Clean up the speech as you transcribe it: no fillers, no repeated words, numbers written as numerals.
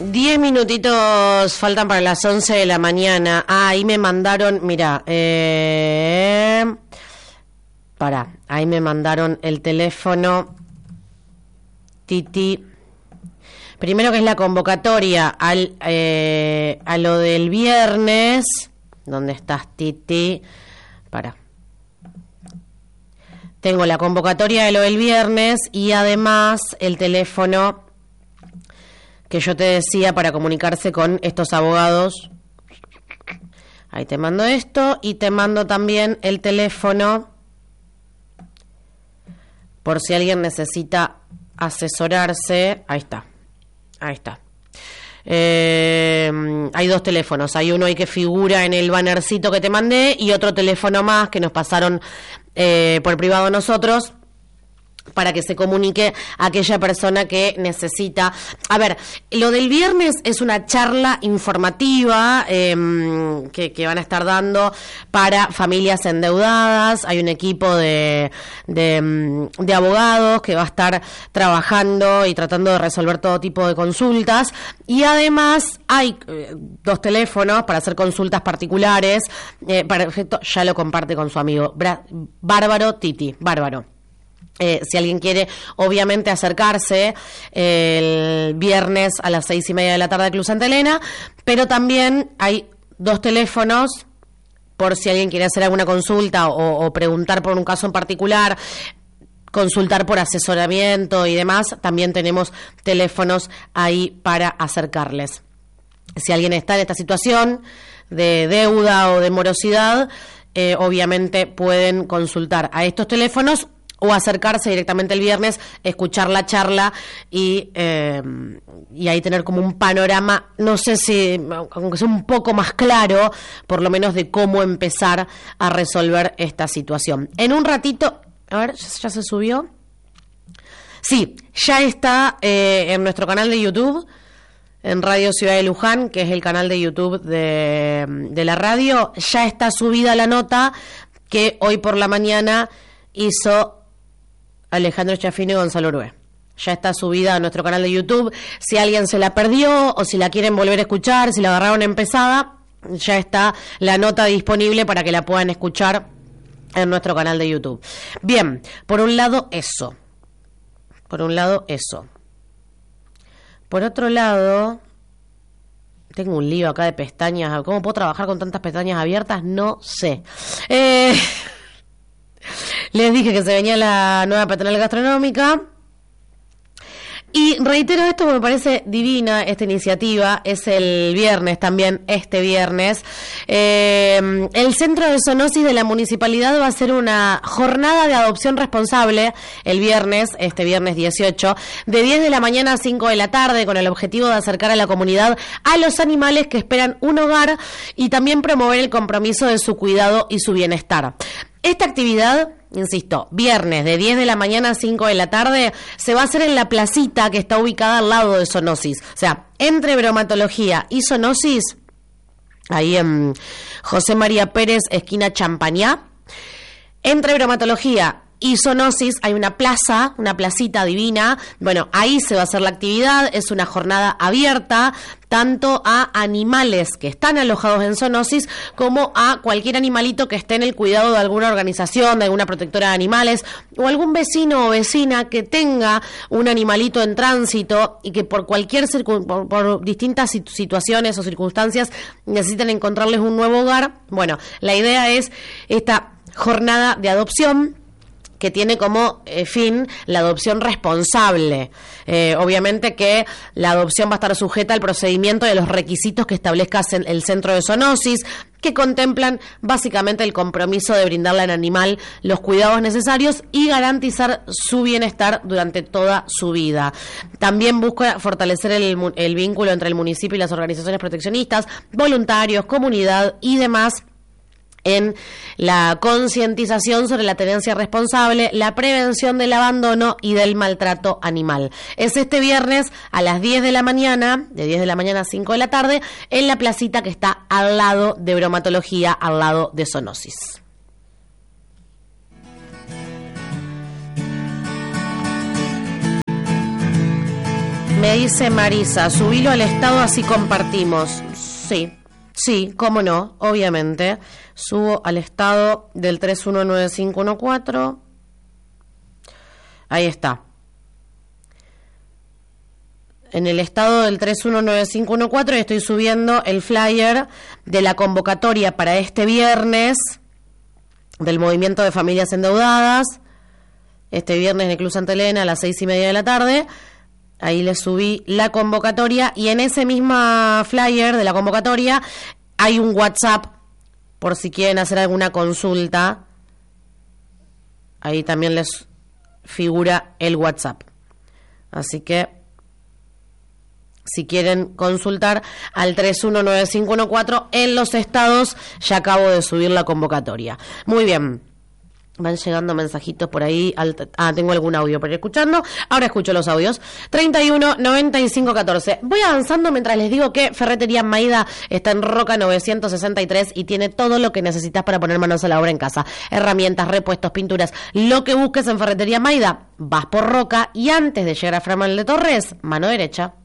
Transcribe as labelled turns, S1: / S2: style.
S1: 10 minutitos faltan para las 11 de la mañana. Ahí me mandaron, mira, ahí me mandaron el teléfono, Titi. Primero que es la convocatoria a lo del viernes. ¿Dónde estás, Titi? Tengo la convocatoria de lo del viernes y además el teléfono que yo te decía para comunicarse con estos abogados. Ahí te mando esto y te mando también el teléfono por si alguien necesita asesorarse. Ahí está. Hay dos teléfonos. Hay uno ahí que figura en el bannercito que te mandé y otro teléfono más que nos pasaron por privado nosotros, para que se comunique a aquella persona que necesita. A ver, lo del viernes es una charla informativa que van a estar dando para familias endeudadas. Hay un equipo de abogados que va a estar trabajando y tratando de resolver todo tipo de consultas. Y además hay dos teléfonos para hacer consultas particulares. Perfecto, ya lo comparte con su amigo. Bárbaro Titi, bárbaro. Si alguien quiere, obviamente, acercarse el viernes a las 6:30 de la tarde al Club Santa Elena, pero también hay dos teléfonos por si alguien quiere hacer alguna consulta o preguntar por un caso en particular, consultar por asesoramiento y demás. También tenemos teléfonos ahí para acercarles. Si alguien está en esta situación de deuda o de morosidad, obviamente pueden consultar a estos teléfonos o acercarse directamente el viernes, escuchar la charla y ahí tener como un panorama, no sé si, aunque sea un poco más claro, por lo menos de cómo empezar a resolver esta situación. En un ratito, a ver, ¿ya se subió? Sí, ya está en nuestro canal de YouTube, en Radio Ciudad de Luján, que es el canal de YouTube de la radio. Ya está subida la nota que hoy por la mañana hizo Alejandro Chafino y Gonzalo Urbe. Ya está subida a nuestro canal de YouTube. Si alguien se la perdió o si la quieren volver a escuchar, si la agarraron empezada, ya está la nota disponible para que la puedan escuchar en nuestro canal de YouTube. Bien, por un lado eso. Por otro lado, tengo un lío acá de pestañas. ¿Cómo puedo trabajar con tantas pestañas abiertas? No sé. Les dije que se venía la nueva patronal gastronómica. Y reitero esto porque me parece divina esta iniciativa. Es el viernes también, este viernes. El Centro de Zoonosis de la Municipalidad va a hacer una jornada de adopción responsable el viernes, este viernes 18, de 10 de la mañana a 5 de la tarde, con el objetivo de acercar a la comunidad a los animales que esperan un hogar y también promover el compromiso de su cuidado y su bienestar. Esta actividad, insisto, viernes de 10 de la mañana a 5 de la tarde, se va a hacer en la placita que está ubicada al lado de zoonosis. O sea, entre bromatología y zoonosis, ahí en José María Pérez, esquina Champañá. Entre bromatología y zoonosis hay una plaza, una placita divina. Bueno, ahí se va a hacer la actividad. Es una jornada abierta tanto a animales que están alojados en zoonosis como a cualquier animalito que esté en el cuidado de alguna organización, de alguna protectora de animales, o algún vecino o vecina que tenga un animalito en tránsito y que por cualquier por distintas situaciones o circunstancias necesitan encontrarles un nuevo hogar. Bueno, la idea es esta jornada de adopción que tiene como fin la adopción responsable. Obviamente que la adopción va a estar sujeta al procedimiento de los requisitos que establezca el centro de zoonosis, que contemplan básicamente el compromiso de brindarle al animal los cuidados necesarios y garantizar su bienestar durante toda su vida. También busca fortalecer el vínculo entre el municipio y las organizaciones proteccionistas, voluntarios, comunidad y demás, en la concientización sobre la tenencia responsable, la prevención del abandono y del maltrato animal. Es este viernes a las 10 de la mañana, de 10 de la mañana a 5 de la tarde, en la placita que está al lado de bromatología, al lado de zoonosis. Me dice Marisa, subilo al estado así compartimos. Sí, cómo no, obviamente. Subo al estado del 319514. Ahí está. En el estado del 319514 estoy subiendo el flyer de la convocatoria para este viernes del Movimiento de Familias Endeudadas. Este viernes en el Club Santa Elena a las 6:30 de la tarde. Ahí les subí la convocatoria y en ese mismo flyer de la convocatoria hay un WhatsApp por si quieren hacer alguna consulta. Ahí también les figura el WhatsApp. Así que si quieren consultar al 319514 en los estados, ya acabo de subir la convocatoria. Muy bien. Van llegando mensajitos por ahí. Tengo algún audio por ir escuchando. Ahora escucho los audios. 31 95 14. Voy avanzando mientras les digo que Ferretería Maida está en Roca 963 y tiene todo lo que necesitas para poner manos a la obra en casa. Herramientas, repuestos, pinturas. Lo que busques en Ferretería Maida. Vas por Roca y antes de llegar a Framal de Torres, mano derecha.